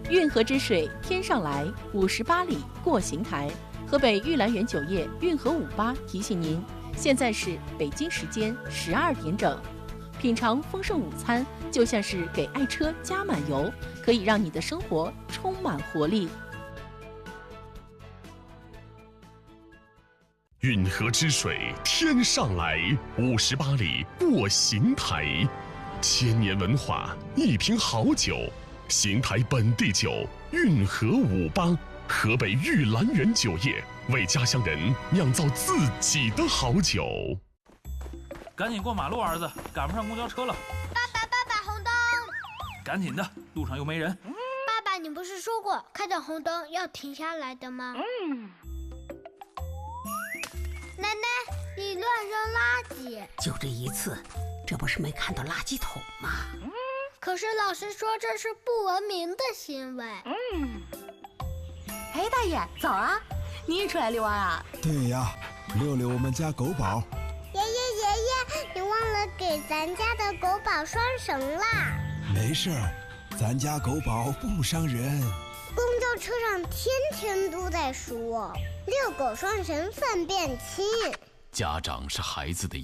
运河之水天上来，58里过邢台。河北玉兰园酒业运河58提醒您，现在是北京时间12点整。品尝丰盛午餐，就像是给爱车加满油，可以让你的生活充满活力。 运河之水天上来，58里过邢台。千年文化，一瓶好酒，邢台本地酒运河58，河北玉兰园酒业为家乡人酿造自己的好酒。 赶紧过马路，儿子，赶不上公交车了。 爸爸，红灯！ 赶紧的，路上又没人。 爸爸，你不是说过看到红灯要停下来的吗？奶奶，你乱扔垃圾！ 就这一次，这不是没看到垃圾桶吗？ 可是老师说这是不文明的行为。 哎，大爷，早啊！你也出来遛弯啊？ 对呀，遛遛我们家狗宝。 爷爷，你忘了给咱家的狗宝拴绳啦。 没事儿，咱家狗宝不伤人。 公交车上天天都在说遛狗拴绳粪便轻。 家长是孩子的